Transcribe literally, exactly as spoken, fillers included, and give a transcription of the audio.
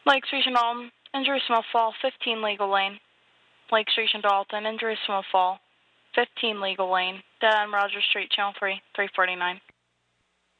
Lake Station Dalton, injuries from a fall, fifteen legal lane. Lake Station Dalton, injuries from a fall, fifteen legal lane. Dead on Rogers Street, Channel three, three forty-nine.